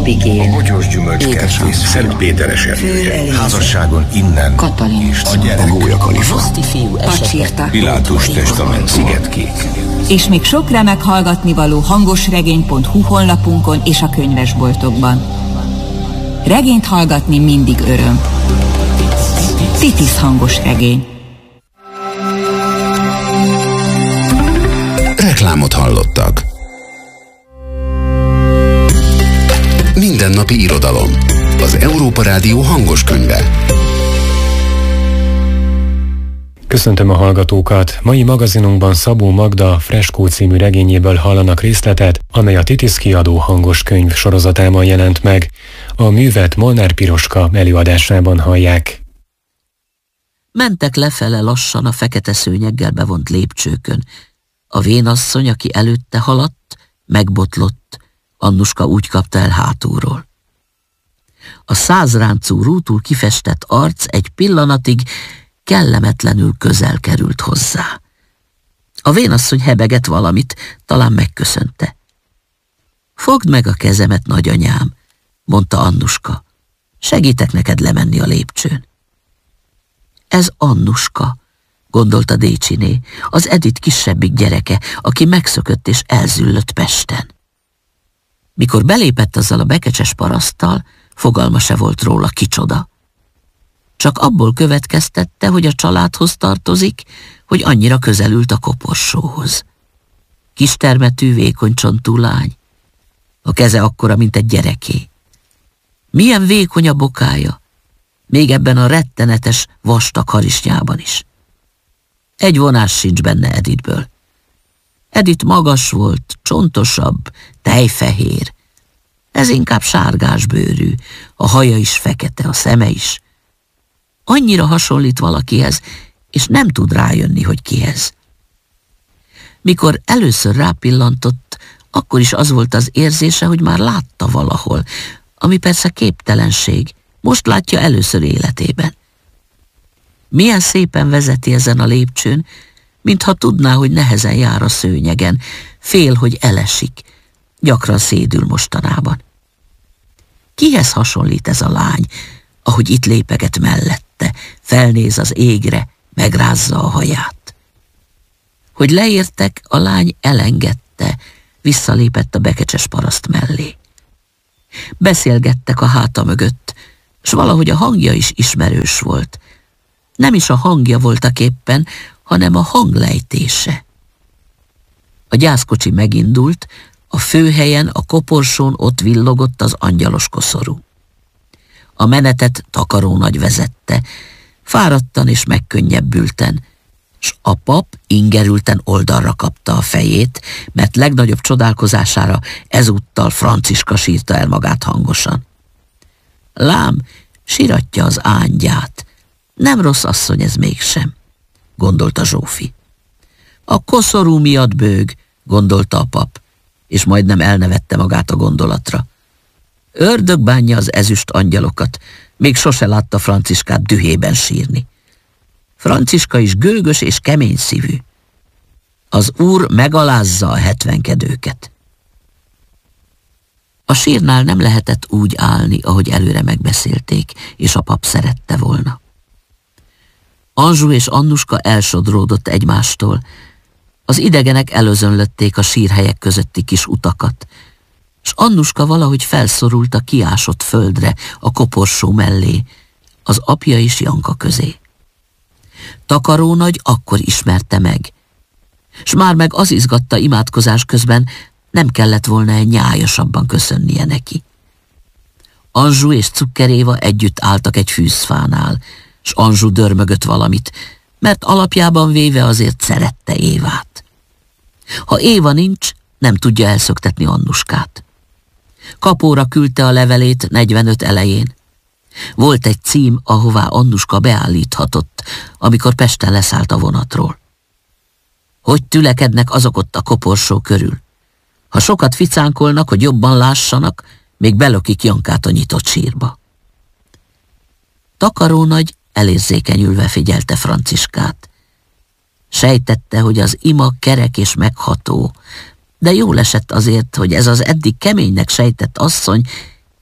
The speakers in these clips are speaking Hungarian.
Tropikén, a Bogyós Gyümölcskerti, Szentpéteres erődje, házasságon innen, Katalin, a gyerek, a Gólyakalifa, Roszti fiú Pacsirta, Pilátus testament, Szigetkék. és még sok remek hallgatnivaló hangosregény.hu honlapunkon és a könyvesboltokban. Regényt hallgatni mindig öröm. Titis hangos regény. Reklámot hallottak. Mindennapi irodalom. Az Európa Rádió hangos könyve. Köszöntöm a hallgatókat! Mai magazinunkban Szabó Magda Freskó című regényéből hallanak részletet, amely a Titis kiadó hangos könyv sorozatában jelent meg. A művet Molnár Piroska előadásában hallják. Mentek lefele lassan a fekete szőnyeggel bevont lépcsőkön. A vénasszony, aki előtte haladt, megbotlott, Annuska úgy kapta el hátulról. A 100 ráncú rútul kifestett arc egy pillanatig kellemetlenül közel került hozzá. A vénasszony hebegett valamit, talán megköszönte. Fogd meg a kezemet, nagyanyám, mondta Annuska. Segítek neked lemenni a lépcsőn. Ez Annuska, gondolta Décsiné, az Edith kisebbik gyereke, aki megszökött és elzüllött Pesten. Mikor belépett azzal a bekecses paraszttal, fogalma se volt róla, kicsoda. Csak abból következtette, hogy a családhoz tartozik, hogy annyira közel ült a koporsóhoz. Kistermetű, vékony csontú lány. A keze akkora, mint egy gyereké. Milyen vékony a bokája, még ebben a rettenetes, vastag harisnyában is. Egy vonás sincs benne Edithből. Edith magas volt, csontosabb, tejfehér. Ez inkább sárgás bőrű, a haja is fekete, a szeme is. Annyira hasonlít valakihez, és nem tud rájönni, hogy kihez. Mikor először rápillantott, akkor is az volt az érzése, hogy már látta valahol, ami persze képtelenség, most látja először életében. Milyen szépen vezeti ezen a lépcsőn, mintha tudná, hogy nehezen jár a szőnyegen, fél, hogy elesik, gyakran szédül mostanában. Kihez hasonlít ez a lány, ahogy itt lépeget mellette, felnéz az égre, megrázza a haját? Hogy leértek, a lány elengedte, visszalépett a bekecses paraszt mellé. Beszélgettek a háta mögött, s valahogy a hangja is ismerős volt. Nem is a hangja voltak éppen, hanem a hanglejtése. A gyászkocsi megindult, a főhelyen, a koporsón ott villogott az angyalos koszorú. A menetet Takarónagy vezette, fáradtan és megkönnyebbülten, s a pap ingerülten oldalra kapta a fejét, mert legnagyobb csodálkozására ezúttal Franciska sírta el magát hangosan. Lám, siratja az ángyát. Nem rossz asszony ez mégsem, gondolta Zsófi. A koszorú miatt bőg, gondolta a pap, és majdnem elnevette magát a gondolatra. Ördög bánja az ezüst angyalokat, még sose látta Franciskát dühében sírni. Franciska is gőgös és kemény szívű. Az úr megalázza a 70-kedőket. A sírnál nem lehetett úgy állni, ahogy előre megbeszélték, és a pap szerette volna. Anzsú és Annuska elsodródott egymástól. Az idegenek elözönlötték a sírhelyek közötti kis utakat, s Annuska valahogy felszorult a kiásott földre, a koporsó mellé, az apja és Janka közé. Takarónagy akkor ismerte meg, s már meg az izgatta imádkozás közben, nem kellett volna nyájasabban köszönnie neki. Anzsú és Cukker Éva együtt álltak egy fűzfánál, s Anzsú dörmögött valamit, mert alapjában véve azért szerette Évát. Ha Éva nincs, nem tudja elszöktetni Annuskát. Kapóra küldte a levelét 45 elején. Volt egy cím, ahová Annuska beállíthatott, amikor Pesten leszállt a vonatról. Hogy tülekednek azok ott a koporsó körül? Ha sokat ficánkolnak, hogy jobban lássanak, még belökik Jankát a nyitott sírba. Takarónagy elérzékenyülve figyelte Franciskát. Sejtette, hogy az ima kerek és megható, de jól esett azért, hogy ez az eddig keménynek sejtett asszony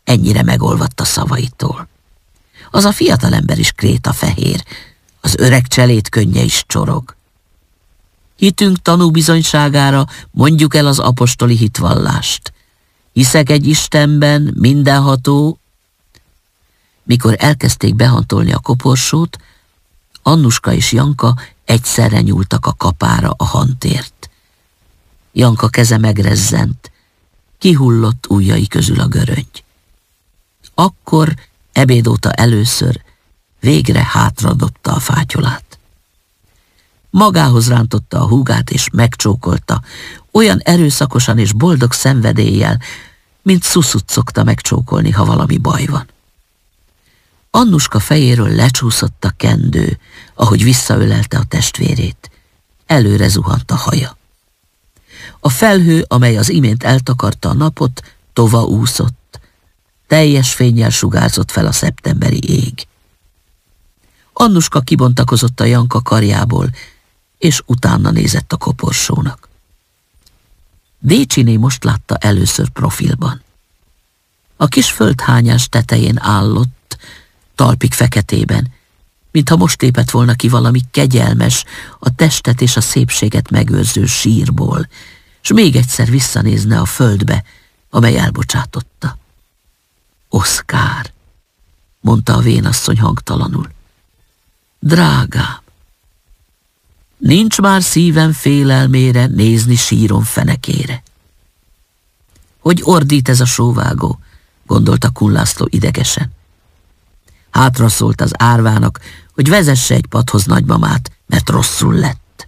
ennyire megolvadt a szavaitól. Az a fiatalember is krétafehér, az öreg cselét könnye is csorog. Hitünk tanúbizonyságára mondjuk el az apostoli hitvallást. Hiszek egy Istenben, mindenható. Mikor elkezdték behantolni a koporsót, Annuska és Janka egyszerre nyúltak a kapára a hantért. Janka keze megrezzent, kihullott ujjai közül a göröngy. Akkor ebéd óta először végre hátradobta a fátyolát. Magához rántotta a húgát és megcsókolta, olyan erőszakosan és boldog szenvedéllyel, mint Szuszut szokta megcsókolni, ha valami baj van. Annuska fejéről lecsúszott a kendő, ahogy visszaölelte a testvérét. Előre zuhant a haja. A felhő, amely az imént eltakarta a napot, tova úszott. Teljes fénnyel sugárzott fel a szeptemberi ég. Annuska kibontakozott a Janka karjából, és utána nézett a koporsónak. Décsiné most látta először profilban. A kis földhányás tetején állott, talpig feketében, mintha most tépett volna ki valami kegyelmes, a testet és a szépséget megőrző sírból, s még egyszer visszanézne a földbe, amely elbocsátotta. Oszkár, mondta a vénasszony hangtalanul. Drágám, nincs már szívem félelmére nézni sírom fenekére. Hogy ordít ez a sóvágó, gondolta Kun László idegesen. Hátra szólt az árvának, hogy vezesse egy padhoz nagymamát, mert rosszul lett.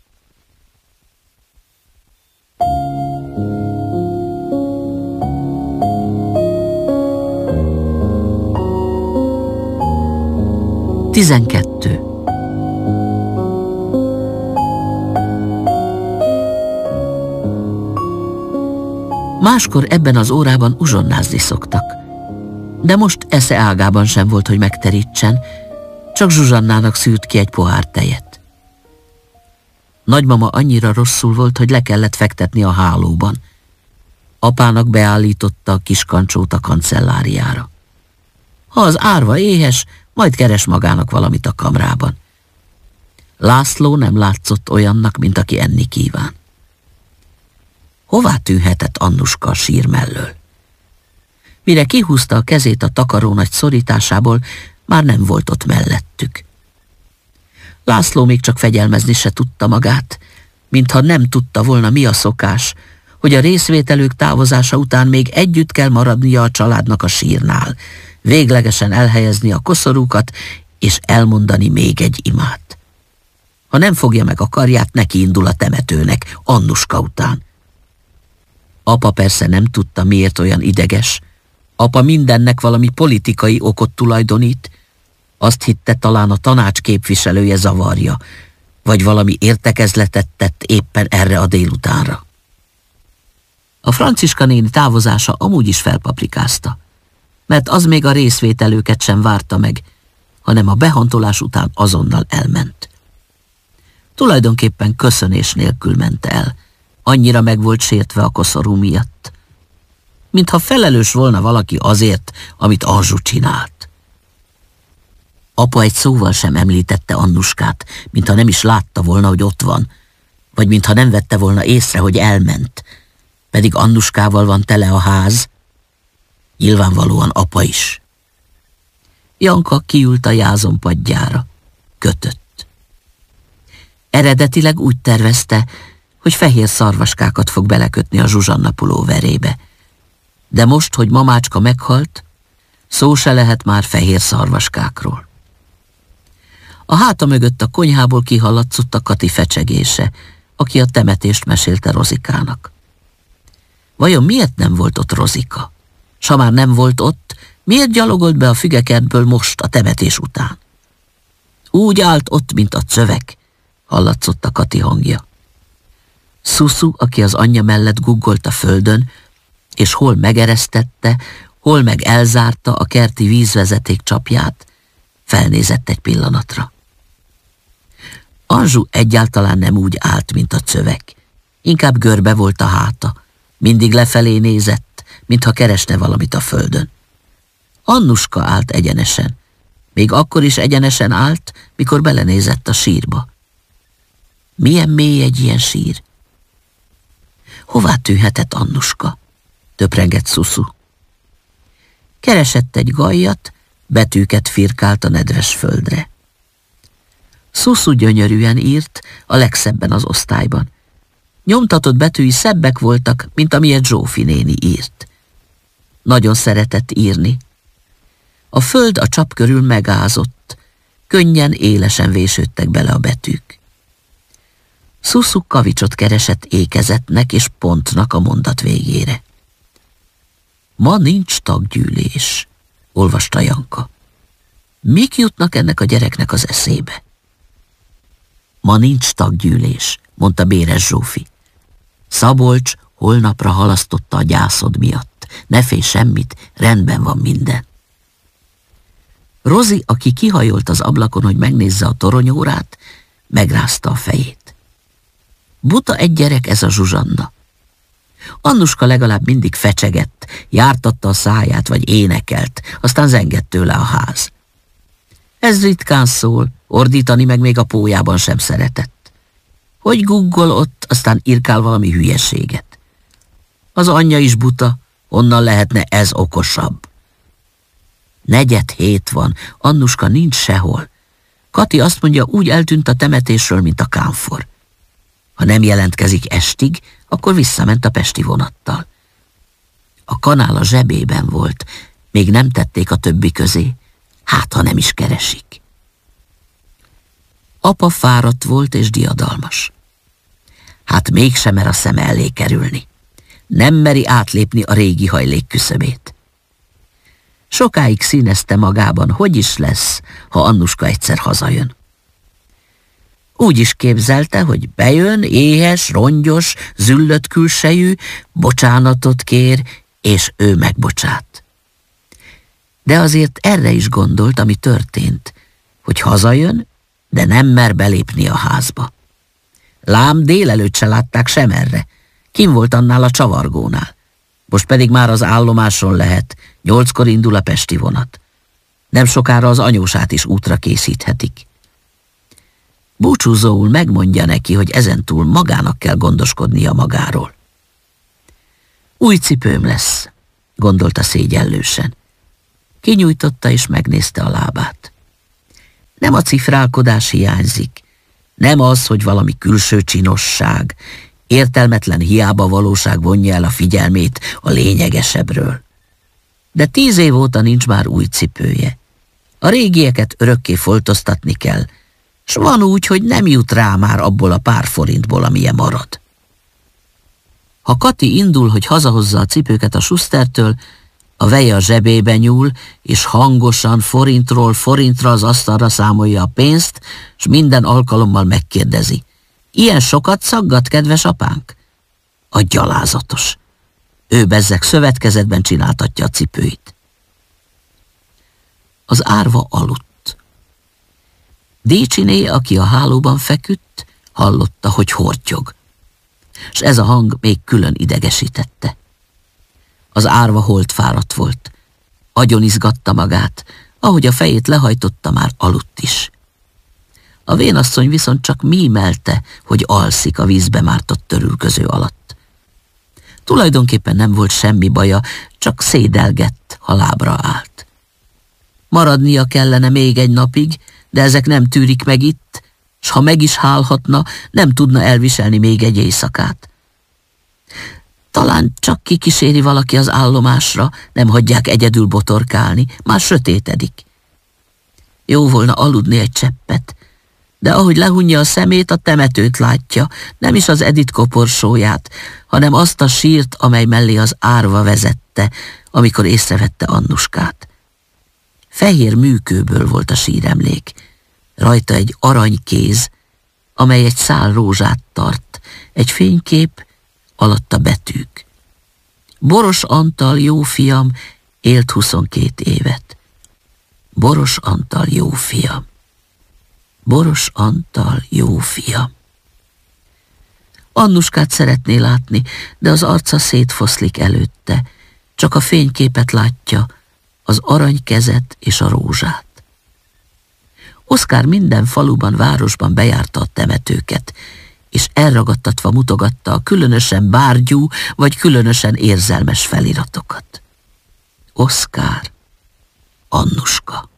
Tizenkettő. Máskor ebben az órában uzsonnázni szoktak, de most esze ágában sem volt, hogy megterítsen, csak Zsuzsannának szűrt ki egy pohár tejet. Nagymama annyira rosszul volt, hogy le kellett fektetni a hálóban. Apának beállította a kis kancsót a kancelláriára. Ha az árva éhes, majd keres magának valamit a kamrában. László nem látszott olyannak, mint aki enni kíván. Hová tűnhetett Annuska a sír mellől? Mire kihúzta a kezét a takarónagy szorításából, már nem volt ott mellettük. László még csak fegyelmezni se tudta magát, mintha nem tudta volna, mi a szokás, hogy a részvételők távozása után még együtt kell maradnia a családnak a sírnál, véglegesen elhelyezni a koszorúkat és elmondani még egy imát. Ha nem fogja meg a karját, neki indul a temetőnek, Annuska után. Apa persze nem tudta, miért olyan ideges. Apa mindennek valami politikai okot tulajdonít. Azt hitte, talán a tanács képviselője zavarja, vagy valami értekezletet tett éppen erre a délutánra. A Franciska néni távozása amúgy is felpaprikázta, mert az még a részvételőket sem várta meg, hanem a behantolás után azonnal elment. Tulajdonképpen köszönés nélkül ment el, annyira meg volt sértve a koszorú miatt. Mintha felelős volna valaki azért, amit Anzsu csinált. Apa egy szóval sem említette Annuskát, mintha nem is látta volna, hogy ott van, vagy mintha nem vette volna észre, hogy elment, pedig Annuskával van tele a ház, nyilvánvalóan apa is. Janka kiült a jázon padjára, kötött. Eredetileg úgy tervezte, hogy fehér szarvaskákat fog belekötni a Zsuzsanna pulóverébe. De most, hogy mamácska meghalt, szó se lehet már fehér szarvaskákról. A háta mögött a konyhából kihallatszott a Kati fecsegése, aki a temetést mesélte Rozikának. Vajon miért nem volt ott Rozika? S ha már nem volt ott, miért gyalogolt be a fügekertből most a temetés után? Úgy állt ott, mint a cövek, hallatszott a Kati hangja. Szuszu, aki az anyja mellett guggolt a földön, és hol megeresztette, hol meg elzárta a kerti vízvezeték csapját, felnézett egy pillanatra. Anzsu egyáltalán nem úgy állt, mint a cövek. Inkább görbe volt a háta, mindig lefelé nézett, mintha keresne valamit a földön. Annuska állt egyenesen. Még akkor is egyenesen állt, mikor belenézett a sírba. Milyen mély egy ilyen sír? Hová tűnhetett Annuska? Töprengett Szuszu. Keresett egy gajjat, betűket firkált a nedves földre. Szuszu gyönyörűen írt, a legszebben az osztályban. Nyomtatott betűi szebbek voltak, mint amilyet Zsófi néni írt. Nagyon szeretett írni. A föld a csap körül megázott, könnyen, élesen vésődtek bele a betűk. Szuszu kavicsot keresett ékezetnek és pontnak a mondat végére. Ma nincs taggyűlés, olvasta Janka. Mik jutnak ennek a gyereknek az eszébe? Ma nincs taggyűlés, mondta Béres Zsófi. Szabolcs holnapra halasztotta a gyászod miatt. Ne félj semmit, rendben van minden. Rozi, aki kihajolt az ablakon, hogy megnézze a toronyórát, megrázta a fejét. Buta egy gyerek ez a Zsuzsanna. Annuska legalább mindig fecsegett, jártatta a száját, vagy énekelt, aztán zengett tőle a ház. Ez ritkán szól, ordítani meg még a pójában sem szeretett. Hogy guggol ott, aztán irkál valami hülyeséget. Az anyja is buta, onnan lehetne ez okosabb. 4:07 van, Annuska nincs sehol. Kati azt mondja, úgy eltűnt a temetésről, mint a kámfor. Ha nem jelentkezik estig, akkor visszament a pesti vonattal. A kanál a zsebében volt, még nem tették a többi közé, hát ha nem is keresik. Apa fáradt volt és diadalmas. Hát mégsem mer a szeme elé kerülni. Nem meri átlépni a régi hajlék küszöbét. Sokáig színezte magában, hogy is lesz, ha Annuska egyszer hazajön. Úgy is képzelte, hogy bejön, éhes, rongyos, züllött külsejű, bocsánatot kér, és ő megbocsát. De azért erre is gondolt, ami történt, hogy hazajön, de nem mer belépni a házba. Lám délelőtt se látták sem erre, kim volt annál a csavargónál. Most pedig már az állomáson lehet, 8-kor indul a pesti vonat. Nem sokára az anyósát is útra készíthetik. Búcsúzóul megmondja neki, hogy ezentúl magának kell gondoskodnia magáról. Új cipőm lesz, gondolta szégyellősen. Kinyújtotta és megnézte a lábát. Nem a cifrálkodás hiányzik, nem az, hogy valami külső csinosság, értelmetlen hiába valóság vonja el a figyelmét a lényegesebbről. De 10 év óta nincs már új cipője. A régieket örökké foltoztatni kell, s van úgy, hogy nem jut rá már abból a pár forintból, amilyen marad. Ha Kati indul, hogy hazahozza a cipőket a Schustertől, a veje a zsebébe nyúl, és hangosan forintról forintra az asztalra számolja a pénzt, s minden alkalommal megkérdezi. Ilyen sokat szaggat, kedves apánk? A gyalázatos. Ő bezzeg szövetkezetben csináltatja a cipőit. Az árva aludt. Décsiné, aki a hálóban feküdt, hallotta, hogy hortyog. S ez a hang még külön idegesítette. Az árva holtfáradt volt. Agyon izgatta magát, ahogy a fejét lehajtotta, már aludt is. A vénasszony viszont csak mímelte, hogy alszik a vízbe mártott törülköző alatt. Tulajdonképpen nem volt semmi baja, csak szédelgett, ha lábra állt. Maradnia kellene még egy napig, de ezek nem tűrik meg itt, s ha meg is hálhatna, nem tudna elviselni még egy éjszakát. Talán csak kikíséri valaki az állomásra, nem hagyják egyedül botorkálni, már sötétedik. Jó volna aludni egy cseppet, de ahogy lehunja a szemét, a temetőt látja, nem is az Edith koporsóját, hanem azt a sírt, amely mellé az árva vezette, amikor észrevette Annuskát. Fehér műkőből volt a síremlék, rajta egy aranykéz, amely egy szál rózsát tart, egy fénykép, alatta betűk. Boros Antal, jó fiam, élt 22 évet. Boros Antal, jó fiam. Boros Antal, jó fiam. Annuskát szeretné látni, de az arca szétfoszlik előtte. Csak a fényképet látja, az aranykezet és a rózsát. Oszkár minden faluban, városban bejárta a temetőket, és elragadtatva mutogatta a különösen bárgyú vagy különösen érzelmes feliratokat. Oszkár, Annuska.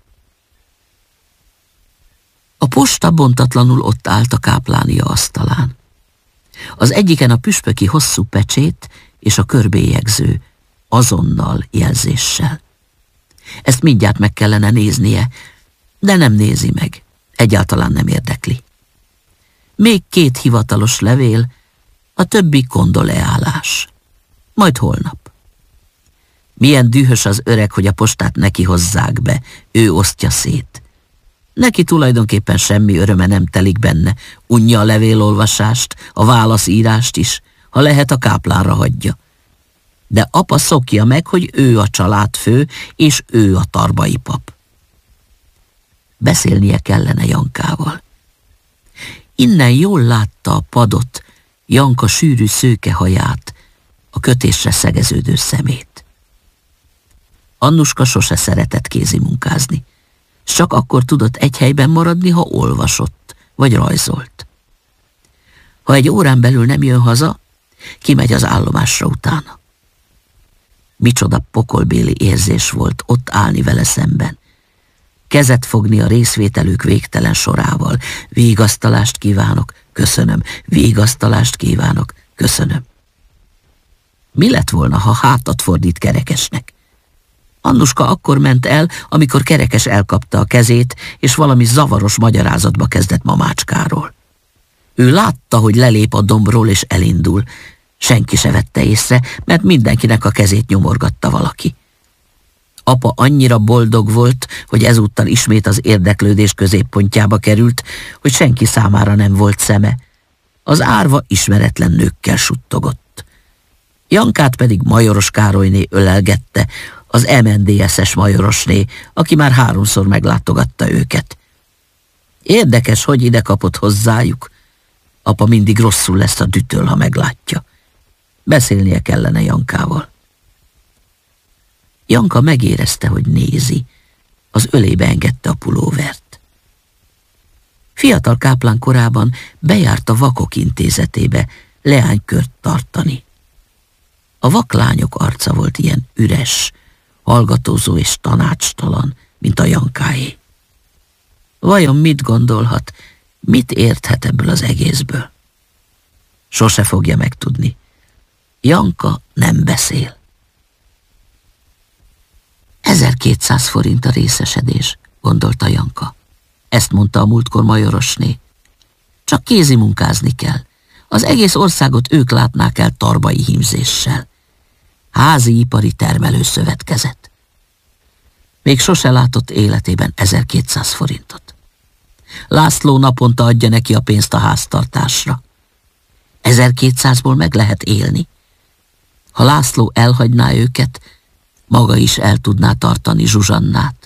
A posta bontatlanul ott állt a káplánia asztalán. Az egyiken a püspöki hosszú pecsét és a körbélyegző azonnal jelzéssel. Ezt mindjárt meg kellene néznie, de nem nézi meg, egyáltalán nem érdekli. Még 2 hivatalos levél, a többi kondoleálás. Majd holnap. Milyen dühös az öreg, hogy a postát neki hozzák be, ő osztja szét. Neki tulajdonképpen semmi öröme nem telik benne, unja a levélolvasást, a válaszírást is, ha lehet a káplánra hagyja. De apa szokja meg, hogy ő a családfő, és ő a tarbai pap. Beszélnie kellene Jankával. Innen jól látta a padot, Janka sűrű szőke haját, a kötésre szegeződő szemét. Annuska sose szeretett kézimunkázni, s csak akkor tudott egy helyben maradni, ha olvasott vagy rajzolt. Ha egy órán belül nem jön haza, kimegy az állomásra utána. Micsoda pokolbéli érzés volt ott állni vele szemben. Kezet fogni a részvételük végtelen sorával. Vigasztalást kívánok, köszönöm. Vigasztalást kívánok, köszönöm. Mi lett volna, ha hátat fordít Kerekesnek? Annuska akkor ment el, amikor Kerekes elkapta a kezét, és valami zavaros magyarázatba kezdett mamácskáról. Ő látta, hogy lelép a dombról és elindul. Senki se vette észre, mert mindenkinek a kezét nyomorgatta valaki. Apa annyira boldog volt, hogy ezúttal ismét az érdeklődés középpontjába került, hogy senki számára nem volt szeme. Az árva ismeretlen nőkkel suttogott. Jankát pedig Majoros Károlyné ölelgette, az MNDS-es majorosné, aki már 3-szor meglátogatta őket. Érdekes, hogy ide kapott hozzájuk. Apa mindig rosszul lesz a dühtől, ha meglátja. Beszélnie kellene Jankával. Janka megérezte, hogy nézi. Az ölébe engedte a pulóvert. Fiatal káplán korában bejárt a vakok intézetébe leánykört tartani. A vaklányok arca volt ilyen üres, hallgatózó és tanácstalan, mint a Jankáé. Vajon mit gondolhat, mit érthet ebből az egészből? Sose fogja megtudni. Janka nem beszél. 1200 forint a részesedés, gondolta Janka. Ezt mondta a múltkor majorosné. Csak kézimunkázni kell. Az egész országot ők látnák el tarbai hímzéssel. Házi ipari termelőszövetkezet. Még sose látott életében 1200 forintot. László naponta adja neki a pénzt a háztartásra. 1200-ból meg lehet élni. Ha László elhagyná őket, maga is el tudná tartani Zsuzsannát.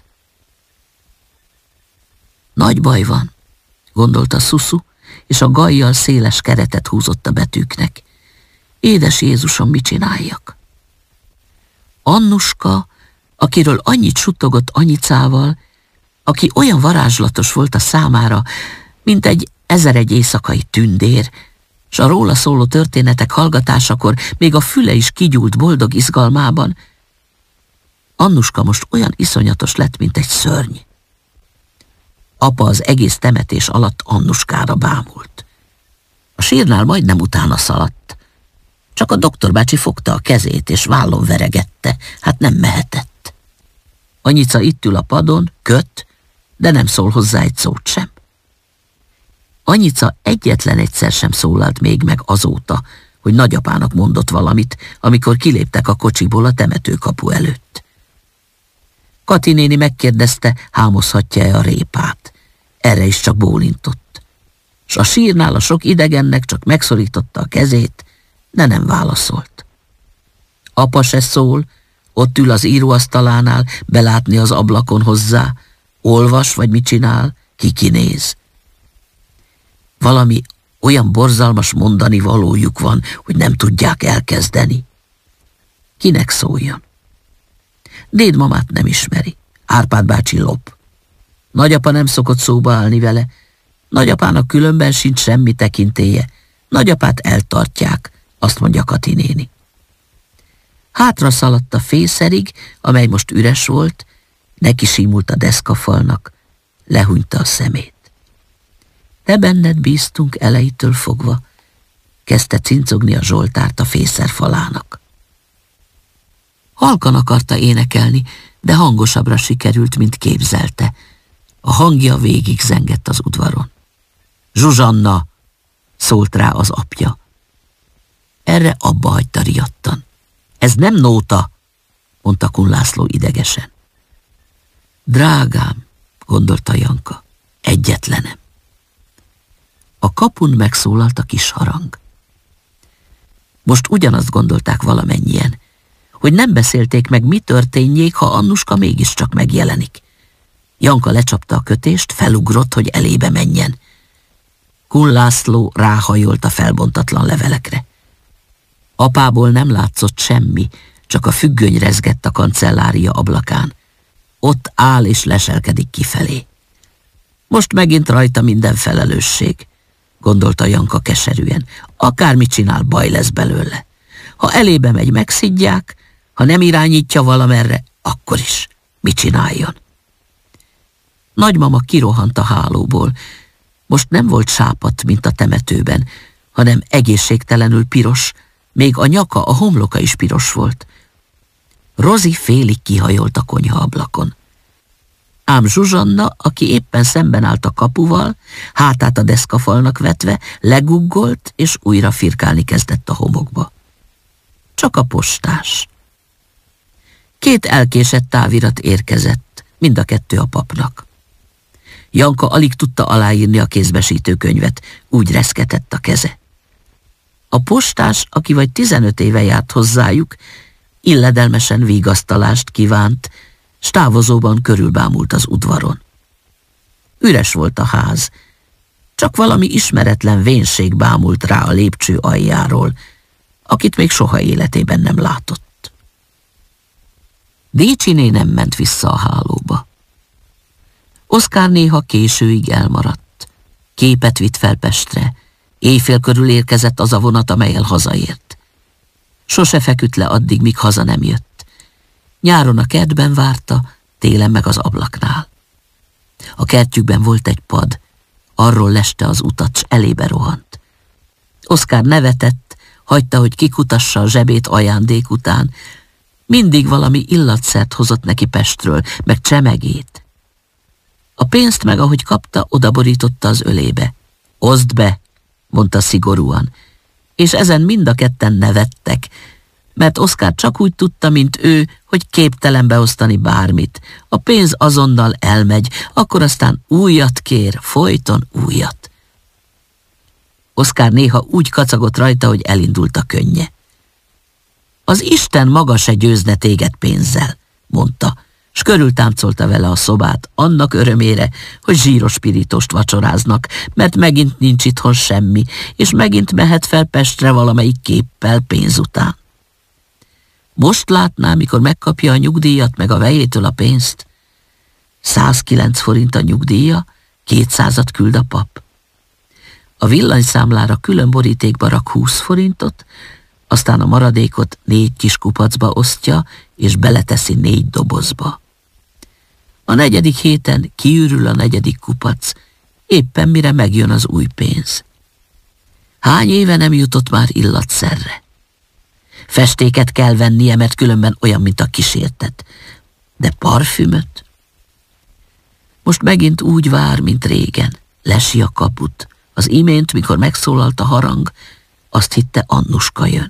Nagy baj van, gondolta Szuszu, és a gajjal széles keretet húzott a betűknek. Édes Jézusom, mit csináljak? Annuska, akiről annyit suttogott anyicával, aki olyan varázslatos volt a számára, mint egy 1001 éjszakai tündér, s a róla szóló történetek hallgatásakor még a füle is kigyúlt boldog izgalmában, Annuska most olyan iszonyatos lett, mint egy szörny. Apa az egész temetés alatt Annuskára bámult. A sírnál majdnem utána szaladt. Csak a doktorbácsi fogta a kezét, és vállon veregette, hát nem mehetett. Anyica itt ül a padon, köt, de nem szól hozzá egy szót sem. Anyica egyetlen egyszer sem szólalt még meg azóta, hogy nagyapának mondott valamit, amikor kiléptek a kocsiból a temetőkapu előtt. Kati néni megkérdezte, hámozhatja-e a répát. Erre is csak bólintott. S a sírnál a sok idegennek csak megszorította a kezét, de nem válaszolt. Apa se szól, ott ül az íróasztalánál, belátni az ablakon hozzá, olvas vagy mit csinál, ki kinéz. Valami olyan borzalmas mondani valójuk van, hogy nem tudják elkezdeni. Kinek szóljon? dédmamát nem ismeri. Árpád bácsi lop. Nagyapa nem szokott szóba állni vele. Nagyapának különben sincs semmi tekintélye. Nagyapát eltartják, azt mondja Kati néni. Hátra szaladt a fészerig, amely most üres volt, neki símult a deszkafalnak, lehúnyta a szemét. Te benned bíztunk elejétől fogva, kezdte cincogni a Zsoltárt a fészer falának. Halkan akarta énekelni, de hangosabbra sikerült, mint képzelte. A hangja végig zengett az udvaron. Zsuzsanna! Szólt rá az apja. Erre abba hagyta riadtan. Ez nem nóta, mondta Kun László idegesen. Drágám, gondolta Janka, egyetlenem. A kapun megszólalt a kis harang. Most ugyanazt gondolták valamennyien, hogy nem beszélték meg, mi történjék, ha Annuska mégiscsak megjelenik. Janka lecsapta a kötést, felugrott, hogy elébe menjen. Kun László ráhajolt a felbontatlan levelekre. Apából nem látszott semmi, csak a függöny rezgett a kancellária ablakán. Ott áll és leselkedik kifelé. Most megint rajta minden felelősség, gondolta Janka keserűen. Akármit csinál, baj lesz belőle. Ha elébe megy, megszidják, ha nem irányítja valamerre, akkor is. Mit csináljon? Nagymama kirohant a hálóból. Most nem volt sápadt, mint a temetőben, hanem egészségtelenül piros, még a nyaka, a homloka is piros volt. Rozi félig kihajolt a konyhaablakon. Ám Zsuzsanna, aki éppen szemben állt a kapuval, hátát a deszkafalnak vetve, leguggolt, és újra firkálni kezdett a homokba. Csak a postás. 2 elkésett távirat érkezett, mind a 2 a papnak. Janka alig tudta aláírni a kézbesítő könyvet, úgy reszketett a keze. A postás, aki vagy 15 éve járt hozzájuk, illedelmesen vigasztalást kívánt, s távozóban körülbámult az udvaron. Üres volt a ház, csak valami ismeretlen vénség bámult rá a lépcső aljáról, akit még soha életében nem látott. Décsiné nem ment vissza a hálóba. Oszkár néha későig elmaradt. Képet vitt fel Pestre. Éjfél körül érkezett az a vonat, amellyel hazaért. Sose feküdt le addig, míg haza nem jött. Nyáron a kertben várta, télen meg az ablaknál. A kertjükben volt egy pad, arról leste az utat, s elébe rohant. Oszkár nevetett, hagyta, hogy kikutassa a zsebét ajándék után. Mindig valami illatszert hozott neki Pestről, meg csemegét. A pénzt meg, ahogy kapta, odaborította az ölébe. Oszd be, mondta szigorúan, és ezen mind a 2 nevettek, mert Oszkár csak úgy tudta, mint ő, hogy képtelen beosztani bármit. A pénz azonnal elmegy, akkor aztán újat kér, folyton újat. Oszkár néha úgy kacagott rajta, hogy elindult a könnye. Az Isten maga se győzne téged pénzzel, mondta, s körültáncolta vele a szobát, annak örömére, hogy zsíros pirítost vacsoráznak, mert megint nincs itthon semmi, és megint mehet fel Pestre valamelyik képpel pénz után. Most látná, mikor megkapja a nyugdíjat meg a vejétől a pénzt. 109 forint a nyugdíja, 200-at küld a pap. A villanyszámlára külön borítékba rak 20 forintot, aztán a maradékot 4 kis kupacba osztja, és beleteszi 4 dobozba. A 4. héten kiürül a 4. kupac, éppen mire megjön az új pénz. Hány éve nem jutott már illatszerre? Festéket kell vennie, mert különben olyan, mint a kísértet. De parfümöt? Most megint úgy vár, mint régen. Lesi a kaput. Az imént, mikor megszólalt a harang, azt hitte, Annuska jön.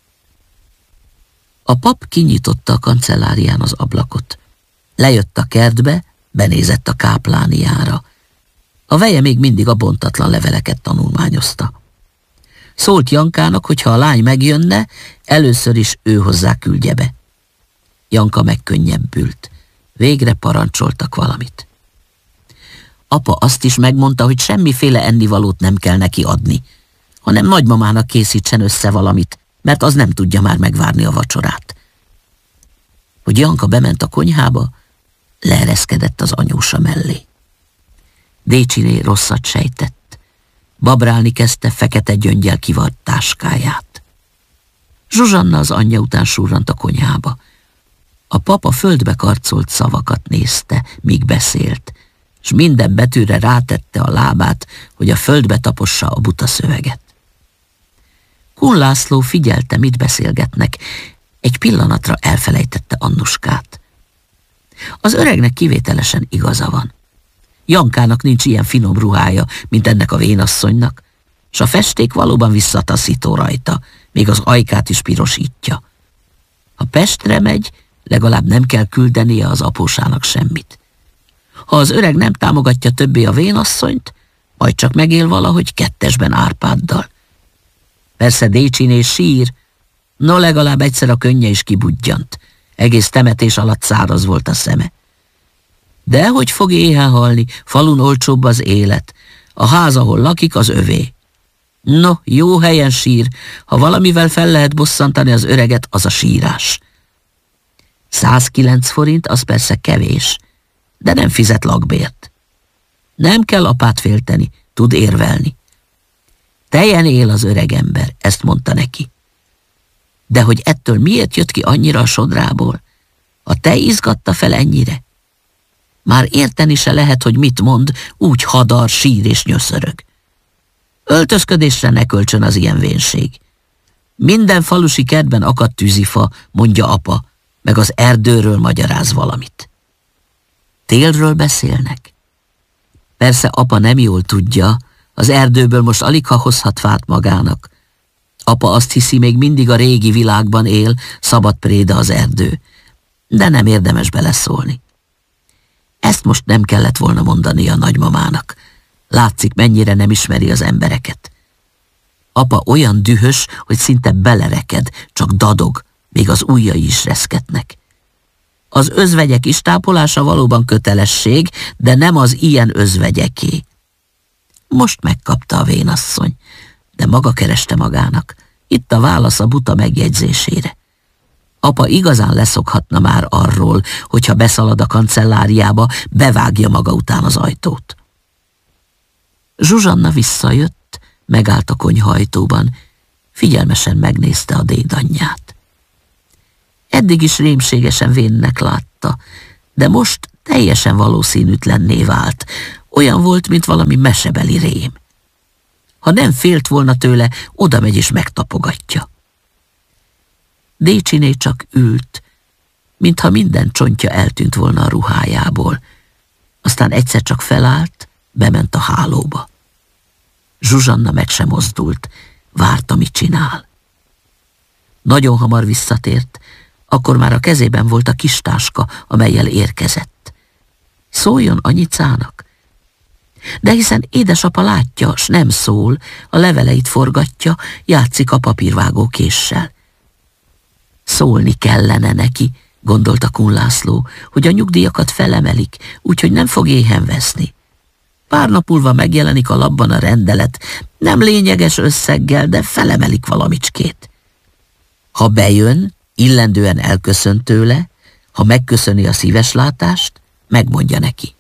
A pap kinyitotta a kancellárián az ablakot. Lejött a kertbe, benézett a káplániára. A veje még mindig a bontatlan leveleket tanulmányozta. Szólt Jankának, hogy ha a lány megjönne, először is ő hozzá küldje be. Janka megkönnyebbült. Végre parancsoltak valamit. Apa azt is megmondta, hogy semmiféle ennivalót nem kell neki adni, hanem nagymamának készítsen össze valamit, mert az nem tudja már megvárni a vacsorát. hogy Janka bement a konyhába, leereszkedett az anyósa mellé. Décsiné rosszat sejtett. Babrálni kezdte fekete gyöngyel kivart táskáját. Zsuzsanna az anyja után surrant a konyhába. A papa földbe karcolt szavakat nézte, míg beszélt, s minden betűre rátette a lábát, hogy a földbe tapossa a buta szöveget. Kun László figyelte, mit beszélgetnek, egy pillanatra elfelejtette Annuskát. Az öregnek kivételesen igaza van. Jankának nincs ilyen finom ruhája, mint ennek a vénasszonynak, s a festék valóban visszataszító rajta, még az ajkát is pirosítja. Ha Pestre megy, legalább nem kell küldenie az apósának semmit. Ha az öreg nem támogatja többé a vénasszonyt, majd csak megél valahogy kettesben Árpáddal. Persze Décsiné sír, no legalább egyszer a könnye is kibudjant. Egész temetés alatt száraz volt a szeme. De hogy fog éhen halni, falun olcsóbb az élet. A ház, ahol lakik, az övé. No, jó helyen sír, ha valamivel fel lehet bosszantani az öreget, az a sírás. 109 forint, az persze kevés, de nem fizet lakbért. Nem kell apát félteni, tud érvelni. Tejen él az öreg ember, ezt mondta neki. De hogy ettől miért jött ki annyira a sodrából? A tej izgatta fel ennyire? Már érteni se lehet, hogy mit mond, úgy hadar, sír és nyöszörög. Öltözködésre ne költsön az ilyen vénség. Minden falusi kertben akadt tűzifa, mondja apa, meg az erdőről magyaráz valamit. Télről beszélnek? Persze apa nem jól tudja, az erdőből most alig ha hozhat fát magának. Apa azt hiszi, még mindig a régi világban él, szabad préda az erdő, de nem érdemes beleszólni. Ezt most nem kellett volna mondani a nagymamának. Látszik, mennyire nem ismeri az embereket. Apa olyan dühös, hogy szinte belereked, csak dadog, még az ujjai is reszketnek. Az özvegyek istápolása valóban kötelesség, de nem az ilyen özvegyeké. Most megkapta a vénasszony, de maga kereste magának. Itt a válasz a buta megjegyzésére. Apa igazán leszokhatna már arról, hogyha beszalad a kancelláriába, bevágja maga után az ajtót. Zsuzsanna visszajött, megállt a konyha ajtóban, figyelmesen megnézte a dédanyját. Eddig is rémségesen vénnek látta, de most teljesen valószínűtlenné vált. Olyan volt, mint valami mesebeli rém. Ha nem félt volna tőle, oda megy és megtapogatja. Décsiné csak ült, mintha minden csontja eltűnt volna a ruhájából. Aztán egyszer csak felállt, bement a hálóba. Zsuzsanna meg sem mozdult, várta, mit csinál. Nagyon hamar visszatért, akkor már a kezében volt a kis táska, amellyel érkezett. Szóljon anyicának? De hiszen édesapa látja, s nem szól, a leveleit forgatja, játszik a papírvágó késsel. Szólni kellene neki, gondolta Kun László, hogy a nyugdíjakat felemelik, úgyhogy nem fog éhen veszni. Pár nap múlva megjelenik a lapban a rendelet, nem lényeges összeggel, de felemelik valamicskét. Ha bejön, illendően elköszön tőle, ha megköszöni a szíves látást, megmondja neki.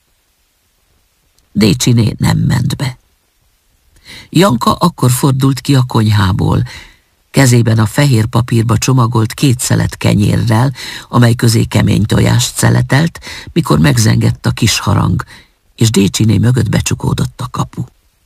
Décsiné nem ment be. Janka akkor fordult ki a konyhából, kezében a fehér papírba csomagolt 2 szelet kenyérrel, amely közé kemény tojást szeletelt, mikor megzengett a kis harang, és Décsiné mögött becsukódott a kapu.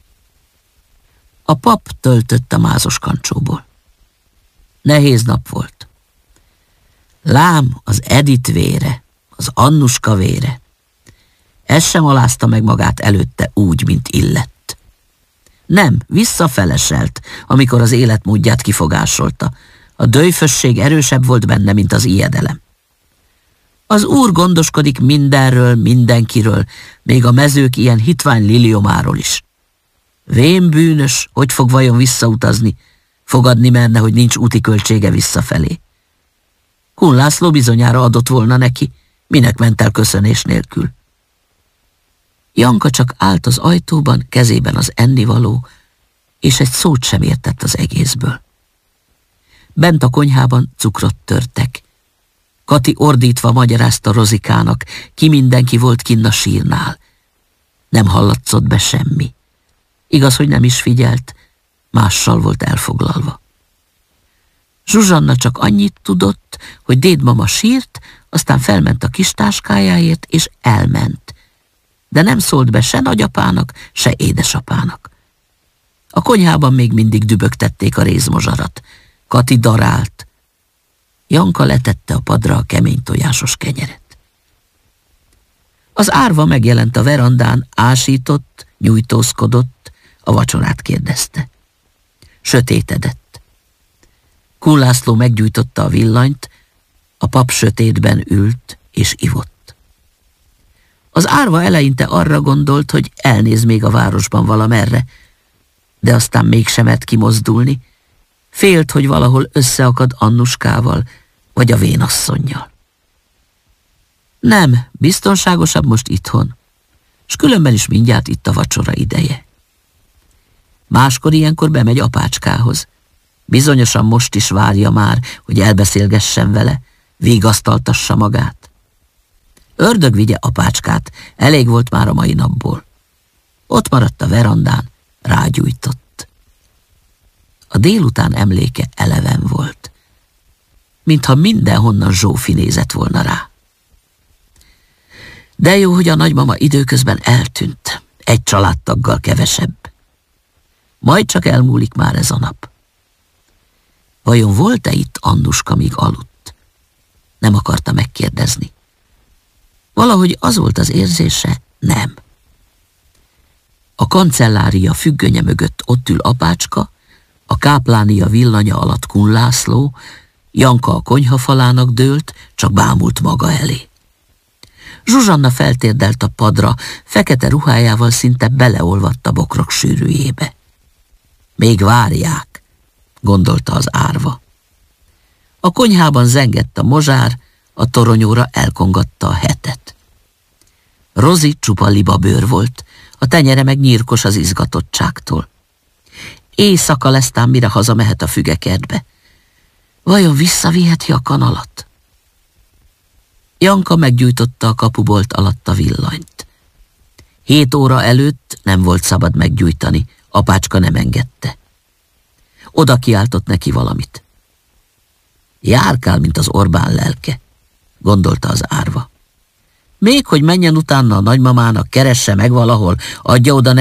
A pap töltött a mázos kancsóból. Nehéz nap volt. Lám az Edith vére, az Annuska vére. Ez sem alázta meg magát előtte úgy, mint illett. Nem, visszafeleselt, amikor az életmódját kifogásolta. A döjfösség erősebb volt benne, mint az ijedelem. Az úr gondoskodik mindenről, mindenkiről, még a mezők ilyen hitvány liliomáról is. Vén bűnös, hogy fog vajon visszautazni, fogadni merne, hogy nincs úti költsége visszafelé. Kun László bizonyára adott volna neki, minek ment el köszönés nélkül. Janka csak állt az ajtóban, kezében az ennivaló, és egy szót sem értett az egészből. Bent a konyhában cukrot törtek. Kati ordítva magyarázta Rozikának, ki mindenki volt kinn a sírnál. Nem hallatszott be semmi. Igaz, hogy nem is figyelt, mással volt elfoglalva. Zsuzsanna csak annyit tudott, hogy dédmama sírt, aztán felment a kis táskájáért, és elment. De nem szólt be se nagyapának, se édesapának. A konyhában még mindig dübögtették a rézmozsarat. Kati darált. Janka letette a padra a kemény tojásos kenyeret. Az árva megjelent a verandán, ásított, nyújtózkodott, a vacsorát kérdezte. Sötétedett. Kun László meggyújtotta a villanyt, a pap sötétben ült és ivott. Az árva eleinte arra gondolt, hogy elnéz még a városban valamerre, de aztán mégsem mert kimozdulni. Félt, hogy valahol összeakad Annuskával, vagy a vénasszonnyal. Nem, biztonságosabb most itthon, s különben is mindjárt itt a vacsora ideje. Máskor ilyenkor bemegy apácskához. Bizonyosan most is várja már, hogy elbeszélgessen vele, vigasztaltassa magát. Ördög vigye apácskát, elég volt már a mai napból. Ott maradt a verandán, rágyújtott. A délután emléke eleven volt, mintha mindenhonnan Zsófi nézett volna rá. De jó, hogy a nagymama időközben eltűnt, egy családtaggal kevesebb. Majd csak elmúlik már ez a nap. Vajon volt-e itt Annuska, míg aludt? Nem akarta megkérdezni. Valahogy az volt az érzése, nem. A kancellária függönye mögött ott ül apácska, a káplánia villanya alatt Kun László, Janka a konyhafalának dőlt, csak bámult maga elé. Zsuzsanna feltérdelt a padra, fekete ruhájával szinte beleolvadt a bokrok sűrűjébe. Még várják, gondolta az árva. A konyhában zengett a mozsár, a toronyóra elkongatta a hetet. Rozi csupa libabőr volt, a tenyere meg nyírkos az izgatottságtól. Éjszaka lesz ám, mire hazamehet a fügekertbe. Vajon visszaviheti a kanalat? Janka meggyújtotta a kapubolt alatt a villanyt. 7 óra előtt nem volt szabad meggyújtani, apácska nem engedte. Oda kiáltott neki valamit. Járkál, mint az Orbán lelke, gondolta az árva. Még hogy menjen utána a nagymamának, keresse meg valahol, adja oda neki